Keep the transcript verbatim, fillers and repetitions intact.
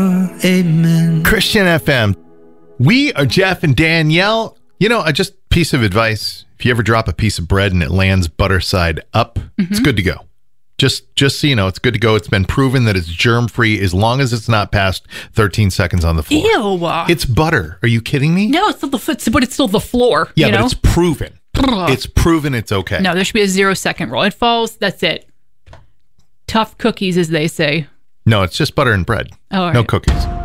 Amen. Christian F M. We are Jeff and Danielle. You know, uh, just piece of advice. If you ever drop a piece of bread and it lands butter side up, mm-hmm. it's good to go. Just just so you know, it's good to go. It's been proven that it's germ-free as long as it's not past thirteen seconds on the floor. Ew. It's butter. Are you kidding me? No, it's still the foot, but it's still the floor. Yeah, you but know? it's proven. It's proven it's okay. No, there should be a zero second rule. It falls, that's it. Tough cookies, as they say. No, it's just butter and bread. Oh, all no right. cookies.